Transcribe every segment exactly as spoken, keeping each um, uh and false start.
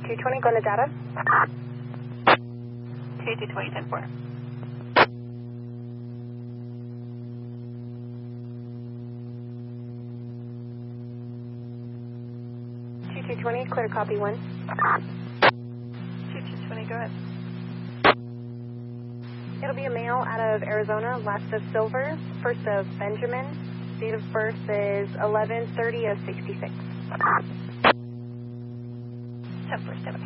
two twenty, go to data. two two twenty, ten four. two two twenty, clear copy one. two two twenty, go ahead. It'll be a male out of Arizona, last of Silver, first of Benjamin. Date of birth is eleven thirty of sixty-six. ten four, seven.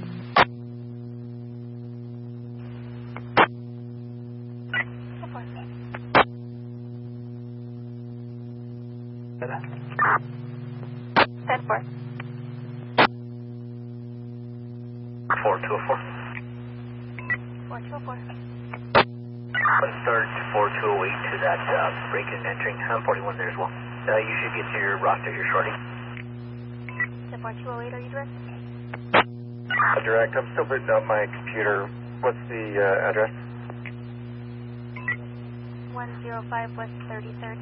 ten four. four two four. four two four. One third four two oh eight to that uh, break and entering. I'm forty-one there as well. Uh, you should get to your roster, your shorty. ten four two oh eight, are you direct? Uh, direct, I'm still booting up my computer. What's the uh, address? one oh five West thirty-third.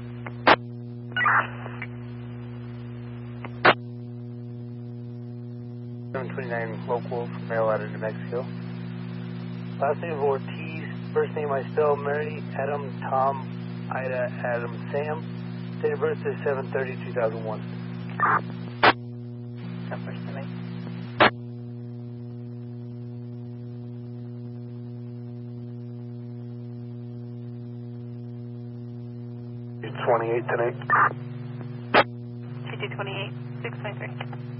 seven twenty-nine local from male out of New Mexico. Last name Ortiz, first name I spell Mary, Adam, Tom, Ida, Adam, Sam. Date of birth is seven thirty two thousand one. ten four, seven. twenty-eight tonight. two two twenty-eight, six twenty-three.